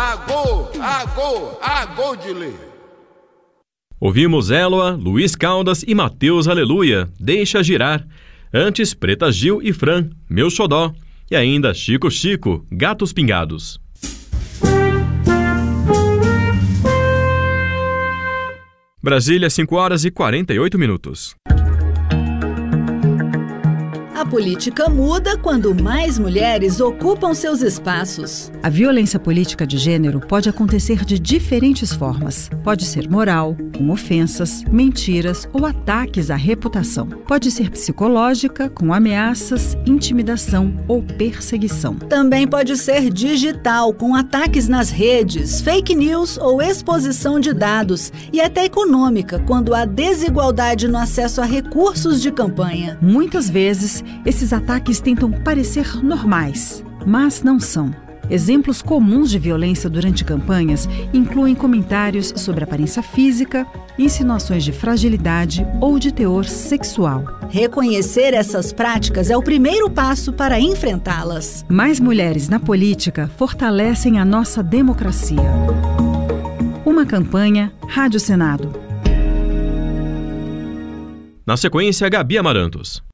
Agô de lei. Ouvimos Eloa, Luiz Caldas e Mateus Aleluia, Deixa Girar. Antes, Preta Gil e Fran, Meu Xodó. E ainda Chico Chico, Gatos Pingados. Brasília, 5h48. A política muda quando mais mulheres ocupam seus espaços. A violência política de gênero pode acontecer de diferentes formas. Pode ser moral, com ofensas, mentiras ou ataques à reputação. Pode ser psicológica, com ameaças, intimidação ou perseguição. Também pode ser digital, com ataques nas redes, fake news ou exposição de dados. E até econômica, quando há desigualdade no acesso a recursos de campanha. Muitas vezes, esses ataques tentam parecer normais, mas não são. Exemplos comuns de violência durante campanhas incluem comentários sobre aparência física, insinuações de fragilidade ou de teor sexual. Reconhecer essas práticas é o primeiro passo para enfrentá-las. Mais mulheres na política fortalecem a nossa democracia. Uma campanha Rádio Senado. Na sequência, Gabi Amarantos.